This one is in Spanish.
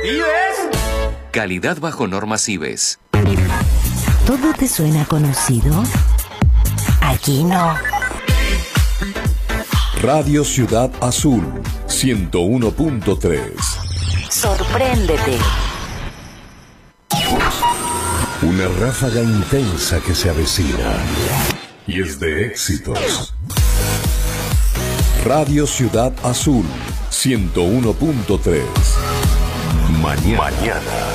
¿Vives? Calidad bajo normas IBES. ¿Todo te suena conocido? Aquí no. Radio Ciudad Azul 101.3. Sorpréndete. Una ráfaga intensa que se avecina y es de éxitos. Radio Ciudad Azul 101.3. Mañana.